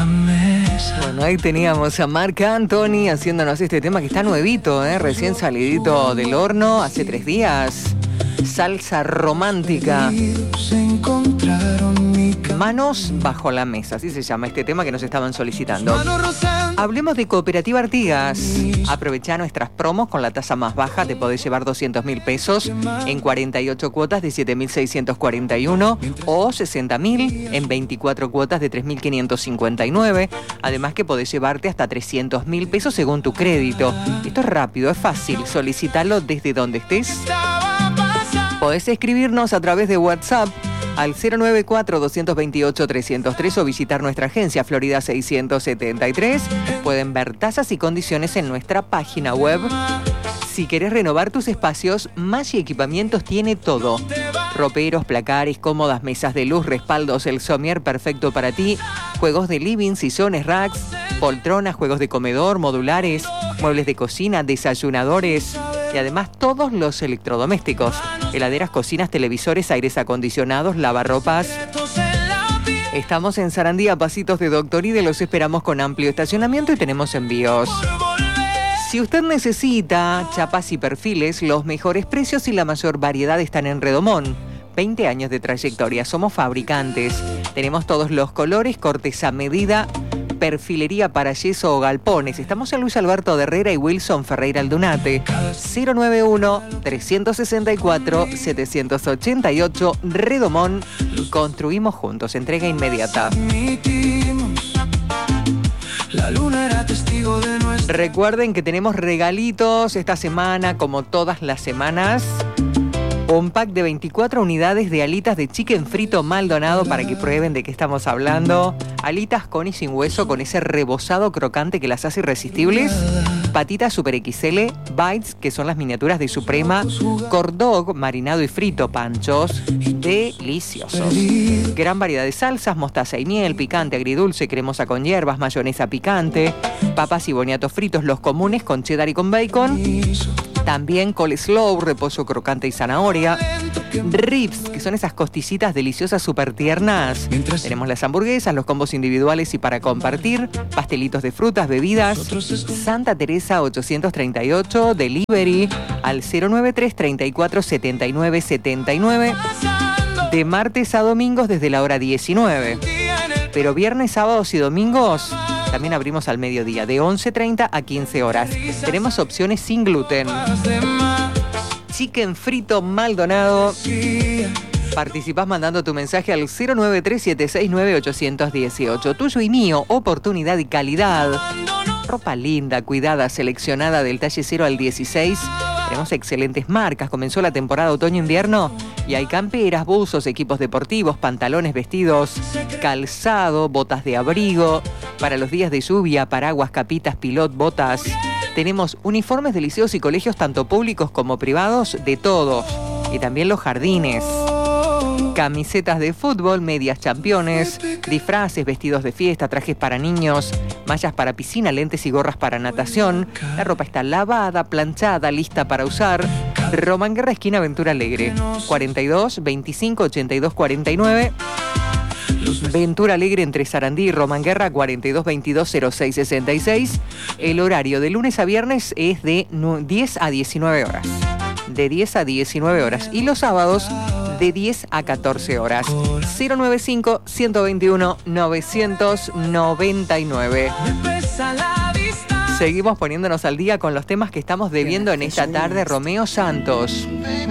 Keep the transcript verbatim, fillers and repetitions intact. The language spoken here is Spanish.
Bueno, ahí teníamos a Marc Anthony haciéndonos este tema que está nuevito, ¿eh? Recién salidito del horno hace tres días. Salsa romántica. Manos bajo la mesa, así se llama este tema que nos estaban solicitando. Hablemos de Cooperativa Artigas. Aprovecha nuestras promos con la tasa más baja. Te podés llevar doscientos mil pesos en cuarenta y ocho cuotas de siete mil seiscientos cuarenta y uno o sesenta mil en veinticuatro cuotas de tres mil quinientos cincuenta y nueve. Además que podés llevarte hasta trescientos mil pesos según tu crédito. Esto es rápido, es fácil. Solicítalo desde donde estés. Podés escribirnos a través de WhatsApp al cero nueve cuatro, dos dos ocho, tres cero tres o visitar nuestra agencia Florida seiscientos setenta y tres. Pueden ver tasas y condiciones en nuestra página web. Si querés renovar tus espacios, Maggi Equipamientos tiene todo. Roperos, placares, cómodas mesas de luz, respaldos, el somier perfecto para ti, juegos de living, sillones, racks, poltronas, juegos de comedor, modulares, muebles de cocina, desayunadores y además todos los electrodomésticos, heladeras, cocinas, televisores, aires acondicionados, lavarropas. Estamos en Sarandí, a pasitos de Doctoride, los esperamos con amplio estacionamiento y tenemos envíos. Si usted necesita chapas y perfiles, los mejores precios y la mayor variedad están en Redomón. veinte años de trayectoria, somos fabricantes. Tenemos todos los colores, cortes a medida, perfilería para yeso o galpones. Estamos en Luis Alberto de Herrera y Wilson Ferreira Aldunate. cero nueve uno, tres seis cuatro, siete ocho ocho, Redomón. Construimos juntos, entrega inmediata. La luna era testigo de nuestra... Recuerden que tenemos regalitos esta semana, como todas las semanas. Un pack de veinticuatro unidades de alitas de chicken frito Maldonado para que prueben de qué estamos hablando. Alitas con y sin hueso, con ese rebozado crocante que las hace irresistibles. Patitas Super X L, bites, que son las miniaturas de Suprema. Cordog, marinado y frito, panchos. Deliciosos. Gran variedad de salsas, mostaza y miel, picante, agridulce, cremosa con hierbas, mayonesa picante. Papas y boniatos fritos, los comunes con cheddar y con bacon. También coleslaw, repollo crocante y zanahoria. Ribs, que son esas costillitas deliciosas súper tiernas. Mientras... Tenemos las hamburguesas, los combos individuales y para compartir. Pastelitos de frutas, bebidas. Santa Teresa ochocientos treinta y ocho, delivery al cero nueve tres, treinta y cuatro, setenta y nueve, setenta y nueve. De martes a domingos desde la hora diecinueve. Pero viernes, sábados y domingos también abrimos al mediodía, de once treinta a quince horas. Tenemos opciones sin gluten. Chicken frito Maldonado. Participás mandando tu mensaje al cero nueve tres, siete seis nueve, ocho uno ocho. Tuyo y mío, oportunidad y calidad. Ropa linda, cuidada, seleccionada del talle cero al dieciséis. Tenemos excelentes marcas. Comenzó la temporada otoño-invierno y hay camperas, buzos, equipos deportivos, pantalones, vestidos, calzado, botas de abrigo. Para los días de lluvia, paraguas, capitas, pilot, botas. Tenemos uniformes de liceos y colegios, tanto públicos como privados, de todos. Y también los jardines. Camisetas de fútbol, medias championes, disfraces, vestidos de fiesta, trajes para niños, mallas para piscina, lentes y gorras para natación. La ropa está lavada, planchada, lista para usar. Román Guerra, esquina Ventura Alegre. cuarenta y dos, veinticinco, ochenta y dos, cuarenta y nueve. Ventura Alegre entre Sarandí y Román Guerra, cuarenta y dos, veintidós, cero seis, sesenta y seis. El horario de lunes a viernes es de diez a diecinueve horas. De diez a diecinueve horas. Y los sábados de diez a catorce horas. cero nueve cinco, uno veintiuno, novecientos noventa y nueve. Seguimos poniéndonos al día con los temas que estamos debiendo en esta tarde. Romeo Santos.